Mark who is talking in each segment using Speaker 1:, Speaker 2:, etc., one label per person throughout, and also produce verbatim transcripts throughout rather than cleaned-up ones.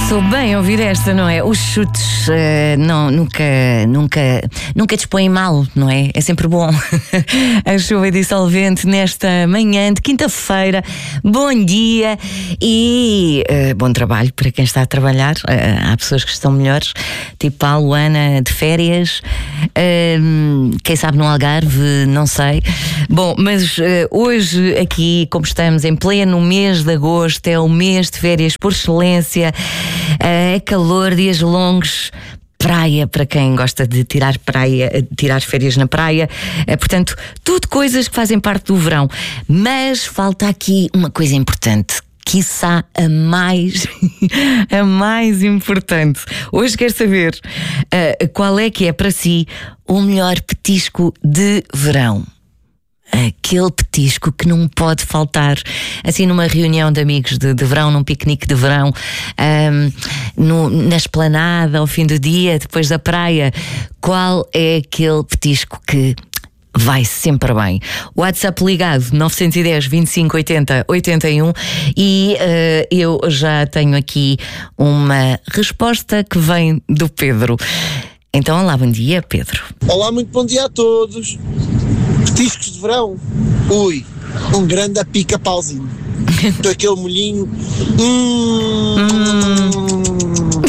Speaker 1: Estou bem a ouvir esta, não é? Os chutes uh, não, nunca, nunca, nunca dispõem mal, não é? É sempre bom. A chuva dissolvente nesta manhã de quinta-feira. Bom dia e uh, bom trabalho para quem está a trabalhar. Uh, há pessoas que estão melhores, tipo a Luana de férias. Uh, quem sabe no Algarve, não sei. Bom, mas uh, hoje aqui, como estamos em pleno mês de agosto, é o mês de férias por excelência. É calor, dias longos, praia para quem gosta de tirar praia, tirar férias na praia, é, portanto, tudo coisas que fazem parte do verão. Mas falta aqui uma coisa importante, quiçá a mais, a mais importante. Hoje quero saber uh, qual é que é para si o melhor petisco de verão. Aquele petisco que não pode faltar assim numa reunião de amigos de, de verão, num piquenique de verão, um, no, na esplanada ao fim do dia, depois da praia. Qual é aquele petisco que vai sempre bem? WhatsApp ligado nove um zero, vinte e cinco, oitenta, oitenta e um. E uh, eu já tenho aqui uma resposta que vem do Pedro. Então, olá, bom dia, Pedro.
Speaker 2: Olá, muito bom dia a todos. Petiscos de verão, ui, um grande pica-pauzinho, com aquele molhinho. Hum.
Speaker 1: Hum.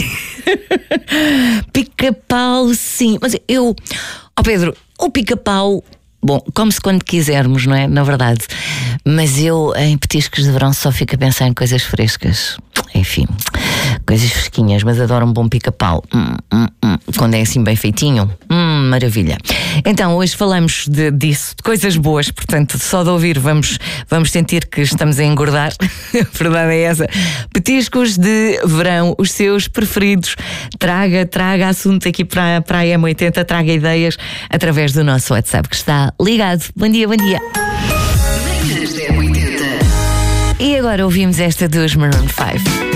Speaker 1: Pica-pau, sim, mas eu, ó Pedro, o pica-pau, bom, come-se quando quisermos, não é? Na verdade, mas eu em petiscos de verão só fico a pensar em coisas frescas. Enfim, coisas fresquinhas, mas adoro um bom pica-pau. Hum, hum, hum. Quando é assim bem feitinho, hum, maravilha. Então, hoje falamos de, disso, de coisas boas, portanto, só de ouvir vamos, vamos sentir que estamos a engordar. A verdade é essa. Petiscos de verão, os seus preferidos. Traga, traga assunto aqui para, para a M oitenta, traga ideias através do nosso WhatsApp que está ligado. Bom dia, bom dia. E agora ouvimos esta dos Maroon five.